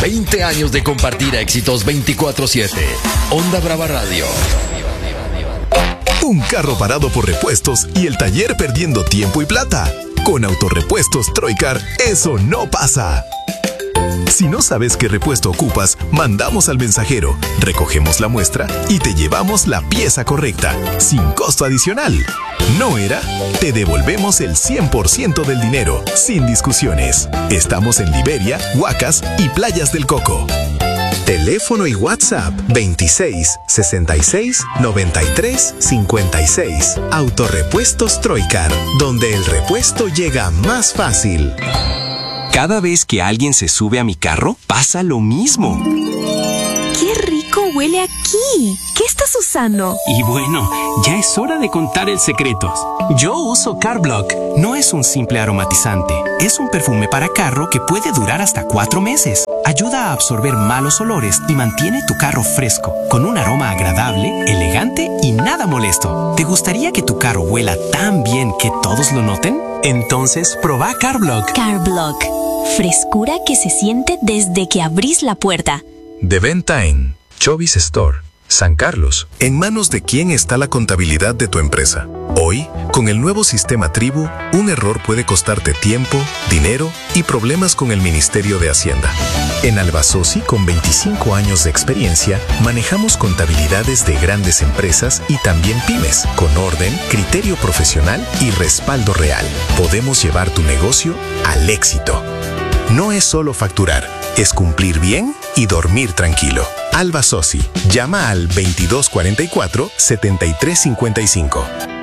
20 años de compartir éxitos 24/7. Onda Brava Radio. Un carro parado por repuestos y el taller perdiendo tiempo y plata. Con Autorepuestos Troicar, eso no pasa. Si no sabes qué repuesto ocupas, mandamos al mensajero, recogemos la muestra y te llevamos la pieza correcta, sin costo adicional. ¿No era? Te devolvemos el 100% del dinero, sin discusiones. Estamos en Liberia, Huacas y Playas del Coco. Teléfono y WhatsApp 26 66 93 56. Autorepuestos Troicar, donde el repuesto llega más fácil. Cada vez que alguien se sube a mi carro, pasa lo mismo. ¡Qué rico huele aquí! ¿Qué estás usando? Y bueno, ya es hora de contar el secreto. Yo uso Carblock. No es un simple aromatizante. Es un perfume para carro que puede durar hasta 4 meses. Ayuda a absorber malos olores y mantiene tu carro fresco, con un aroma agradable, elegante y nada molesto. ¿Te gustaría que tu carro huela tan bien que todos lo noten? Entonces, probá Carblock. Carblock. Frescura que se siente desde que abrís la puerta. De venta en Chovis Store, San Carlos. ¿En manos de quién está la contabilidad de tu empresa? Hoy, con el nuevo sistema Tribu, un error puede costarte tiempo, dinero y problemas con el Ministerio de Hacienda. En Albasosi, con 25 años de experiencia, manejamos contabilidades de grandes empresas y también pymes, con orden, criterio profesional y respaldo real. Podemos llevar tu negocio al éxito. No es solo facturar, es cumplir bien y dormir tranquilo. Albasosi, llama al 2244-7355.